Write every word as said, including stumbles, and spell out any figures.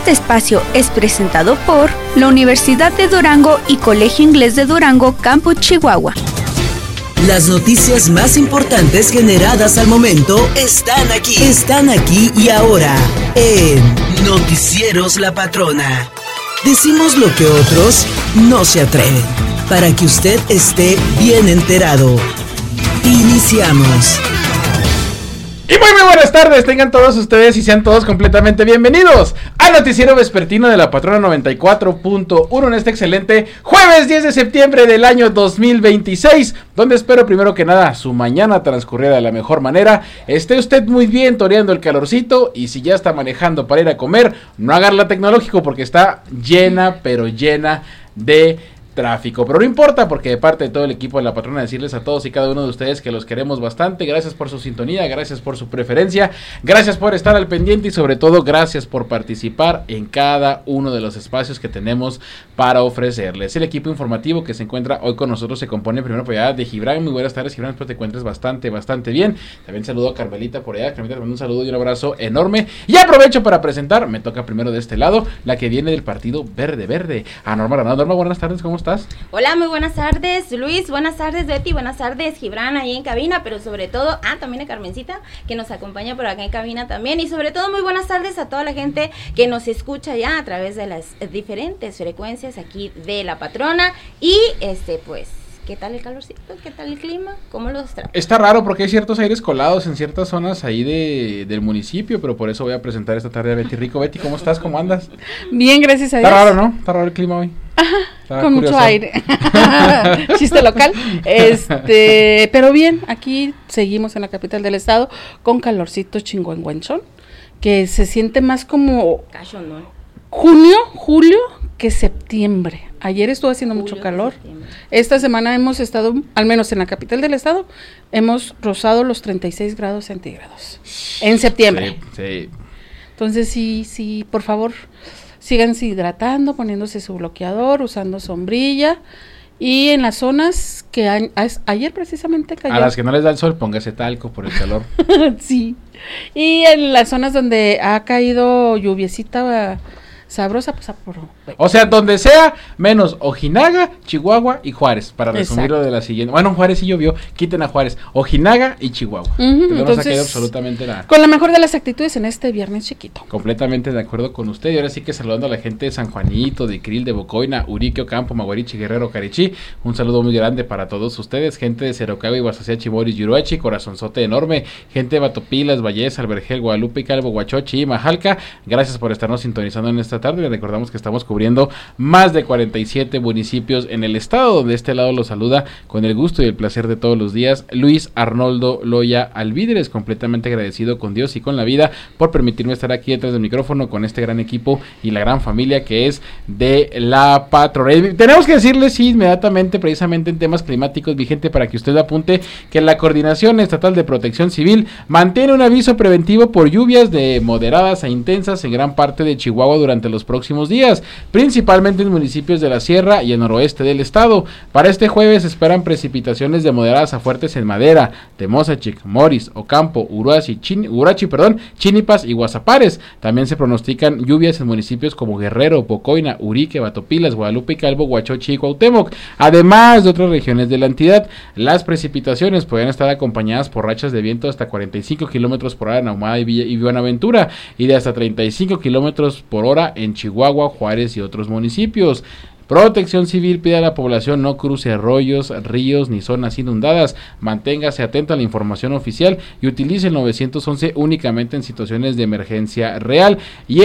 Este espacio es presentado por la Universidad de Durango y Colegio Inglés de Durango, Campus Chihuahua. Las noticias más importantes generadas al momento están aquí. Están aquí y ahora en Noticieros La Patrona. Decimos lo que otros no se atreven, para que usted esté bien enterado. Iniciamos. Y muy muy buenas tardes, tengan todos ustedes y sean todos completamente bienvenidos al noticiero vespertino de La Patrona noventa y cuatro punto uno en este excelente jueves diez de septiembre del año dos mil veintiséis, donde espero primero que nada su mañana transcurriera de la mejor manera, esté usted muy bien toreando el calorcito y si ya está manejando para ir a comer, no agarra tecnológico porque está llena pero llena de tráfico, pero no importa porque de parte de todo el equipo de La Patrona decirles a todos y cada uno de ustedes que los queremos bastante, gracias por su sintonía, gracias por su preferencia, gracias por estar al pendiente y sobre todo gracias por participar en cada uno de los espacios que tenemos para ofrecerles. El equipo informativo que se encuentra hoy con nosotros se compone primero por allá de Gibran. Muy buenas tardes, Gibran, espero te encuentres bastante, bastante bien. También saludo a Carmelita por allá, Carmelita, te mando un saludo y un abrazo enorme y aprovecho para presentar, me toca primero de este lado, la que viene del partido Verde Verde, a Norma Granado. Norma, buenas tardes, ¿cómo estás? Hola, muy buenas tardes, Luis, buenas tardes, Betty, buenas tardes, Gibran, ahí en cabina, pero sobre todo, ah, también a Carmencita, que nos acompaña por acá en cabina también, y sobre todo, muy buenas tardes a toda la gente que nos escucha ya a través de las diferentes frecuencias aquí de La Patrona, y este, pues, ¿qué tal el calorcito? ¿Qué tal el clima? ¿Cómo los trae? Está raro porque hay ciertos aires colados en ciertas zonas ahí de, del municipio, pero por eso voy a presentar esta tarde a Betty Rico. Betty, ¿cómo estás? ¿Cómo andas? Bien, gracias a Dios. Está raro, ¿no? Está raro el clima hoy. Ajá, Está con curioso. mucho aire. Chiste local. Este, pero bien, aquí seguimos en la capital del estado con calorcito chingüengüenchón, que se siente más como Cacho, ¿no? junio, julio que septiembre. Ayer estuvo haciendo Julio, mucho calor. septiembre. Esta semana hemos estado, al menos en la capital del estado, hemos rozado los treinta y seis grados centígrados en septiembre. Sí, sí. Entonces sí, sí, por favor, síganse hidratando, poniéndose su bloqueador, usando sombrilla. Y en las zonas que a, a, ayer precisamente cayó. A las que no les da el sol, póngase talco por el calor. Sí. Y en las zonas donde ha caído lluviecita sabrosa, pues a por... O sea, donde sea, menos Ojinaga, Chihuahua y Juárez, para resumirlo Exacto. de la siguiente. Bueno, Juárez sí llovió, quiten a Juárez, Ojinaga y Chihuahua. Uh-huh, Entonces, no nos ha entonces, caído absolutamente nada. con la mejor de las actitudes en este viernes chiquito. Completamente de acuerdo con usted. Y ahora sí que saludando a la gente de San Juanito, de Cril, de Bocoina, Urique, Ocampo, Maguarichi, Guerrero, Carichí. Un saludo muy grande para todos ustedes. Gente de Cerocaba, Iguazacía, Chimoris, Yuruachi, corazonzote enorme. Gente de Batopilas, Valles, Albergel, Guadalupe, Calvo, Huachochi y Majalca. Gracias por estarnos sintonizando en esta tarde. Les recordamos que estamos cubriendo más de cuarenta y siete municipios en el estado. De este lado los saluda con el gusto y el placer de todos los días Luis Arnoldo Loya Alvídrez, completamente agradecido con Dios y con la vida por permitirme estar aquí detrás del micrófono con este gran equipo y la gran familia que es de La Patrona. Y tenemos que decirles sí, inmediatamente, precisamente en temas climáticos, vigente para que usted apunte que la Coordinación Estatal de Protección Civil mantiene un aviso preventivo por lluvias de moderadas a intensas en gran parte de Chihuahua durante los próximos días, principalmente en municipios de la sierra y el noroeste del estado. Para este jueves esperan precipitaciones de moderadas a fuertes en Madera, Temozachic, Moris, Ocampo, Uruachi, Chin, Urachi, perdón, Chinipas y Guasapares. También se pronostican lluvias en municipios como Guerrero, Bocoina, Urique, Batopilas, Guadalupe y Calvo, Huachochi y Cuauhtémoc. Además de otras regiones de la entidad, las precipitaciones pueden estar acompañadas por rachas de viento hasta cuarenta y cinco kilómetros por hora en Ahumada y, Villa, y Buenaventura y de hasta treinta y cinco kilómetros por hora en Chihuahua, Juárez y otros municipios. Protección Civil pide a la población no cruce arroyos, ríos ni zonas inundadas. Manténgase atento a la información oficial y utilice el nueve once únicamente en situaciones de emergencia real. Y